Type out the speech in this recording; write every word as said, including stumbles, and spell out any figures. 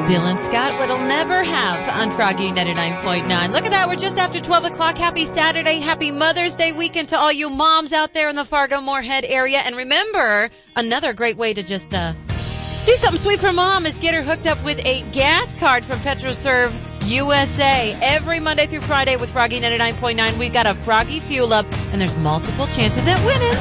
Dylan Scott, what'll never have on Froggy ninety-nine point nine. Look at that. We're just after twelve o'clock. Happy Saturday. Happy Mother's Day weekend to all you moms out there in the Fargo-Moorhead area. And remember, another great way to just, uh, do something sweet for mom is get her hooked up with a gas card from PetroServe U S A. Every Monday through Friday with Froggy ninety-nine point nine, we've got a Froggy Fuel Up, and there's multiple chances at winning.